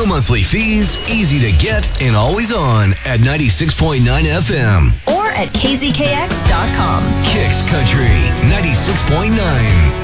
No monthly fees, easy to get, and always on at 96.9 FM. Or at kzkx.com. Kicks Country 96.9.